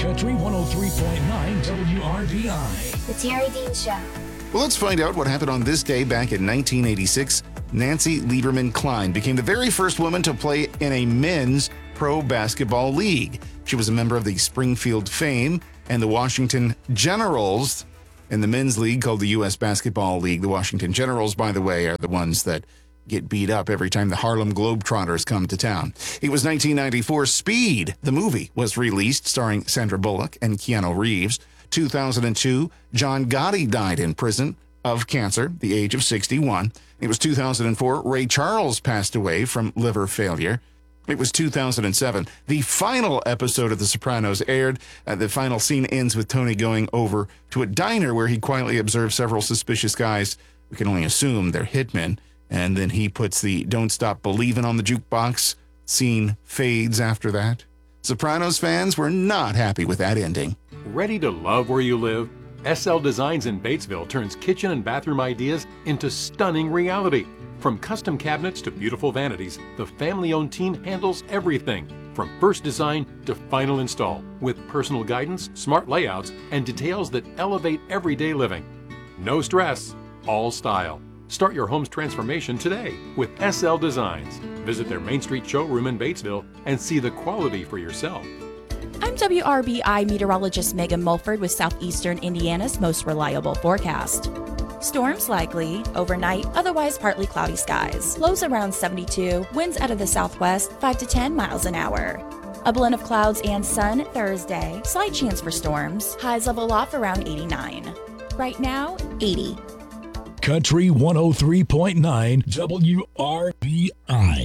Country 103.9 WRBI. The Terry Dean Show. Well, let's find out what happened on this day back in 1986. Nancy Lieberman Klein became the very first woman to play in a men's pro basketball league. She was a member of the Springfield Fame and the Washington Generals in the men's league called the U.S. Basketball League. The Washington Generals, by the way, are the ones that get beat up every time the Harlem Globetrotters come to town. It was 1994. Speed, the movie, was released, starring Sandra Bullock and Keanu Reeves. 2002, John Gotti died in prison of cancer, the age of 61. It was 2004, Ray Charles passed away from liver failure. It was 2007. The final episode of The Sopranos aired. The final scene ends with Tony going over to a diner where he quietly observes several suspicious guys. We can only assume they're hitmen. And then he puts the "Don't Stop Believin'" on the jukebox. Scene fades after that. Sopranos fans were not happy with that ending. Ready to love where you live? SL Designs in Batesville turns kitchen and bathroom ideas into stunning reality. From custom cabinets to beautiful vanities, the family-owned team handles everything, from first design to final install, with personal guidance, smart layouts, and details that elevate everyday living. No stress, all style. Start your home's transformation today with SL Designs. Visit their Main Street showroom in Batesville and see the quality for yourself. I'm WRBI meteorologist Megan Mulford with Southeastern Indiana's most reliable forecast. Storms likely, overnight, otherwise partly cloudy skies. Lows around 72, winds out of the southwest 5 to 10 miles an hour. A blend of clouds and sun Thursday, slight chance for storms. Highs level off around 89. Right now, 80. Country 103.9 WRBI.